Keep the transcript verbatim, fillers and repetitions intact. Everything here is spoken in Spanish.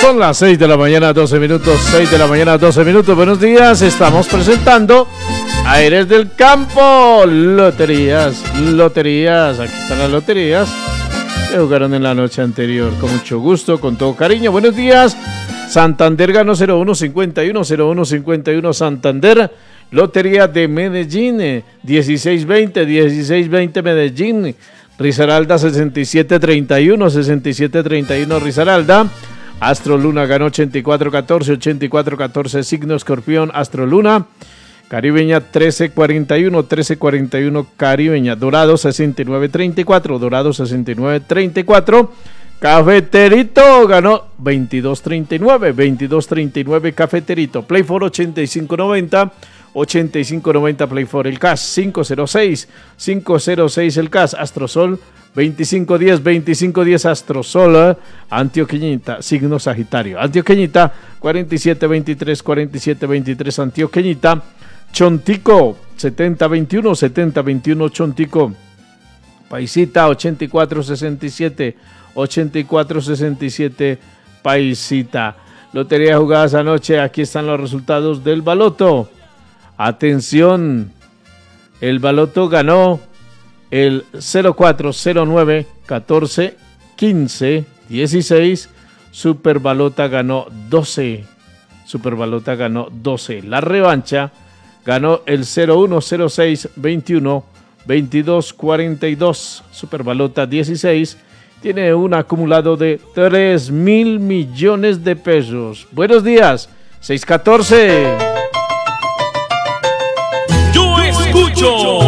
Son las seis de la mañana, doce minutos, seis de la mañana, doce minutos. Buenos días, estamos presentando Aires del Campo. Loterías, loterías, aquí están las loterías que jugaron en la noche anterior. Con mucho gusto, con todo cariño. Buenos días. Santander ganó cero uno cincuenta y uno, cero uno cincuenta y uno Santander. Lotería de Medellín, dieciséis veinte, dieciséis veinte Medellín. Risaralda sesenta y siete treinta y uno, sesenta y siete treinta y uno Risaralda. Astro Luna ganó ochenta y cuatro catorce, ochenta y cuatro catorce Signo Escorpión, Astro Luna. Caribeña trece cuarenta y uno, trece cuarenta y uno Caribeña. Dorado sesenta y nueve treinta y cuatro, Dorado sesenta y nueve treinta y cuatro. Cafeterito ganó veintidós treinta y nueve, veintidós treinta y nueve Cafeterito. Play for ochenta y cinco noventa, ochenta y cinco noventa Play for el C A S, cinco cero seis, cinco cero seis el C A S. Astrosol veinticinco diez, veinticinco diez Astrosol. Antioqueñita, signo Sagitario. Antioqueñita cuarenta y siete veintitrés, cuarenta y siete veintitrés Antioqueñita. Chontico setenta veintiuno, setenta veintiuno Chontico. Paisita ochenta y cuatro sesenta y siete, ochenta y cuatro sesenta y siete Paisita. Lotería jugadas anoche, aquí están los resultados del baloto. Atención, el baloto ganó el cero cuatro, cero nueve, catorce, quince, dieciséis. Superbalota ganó doce. Superbalota ganó doce. La revancha ganó el cero uno, cero seis, veintiuno, veintidós, cuarenta y dos. Superbalota dieciséis. Tiene un acumulado de tres mil millones de pesos. Buenos días, seis catorce. Yo escucho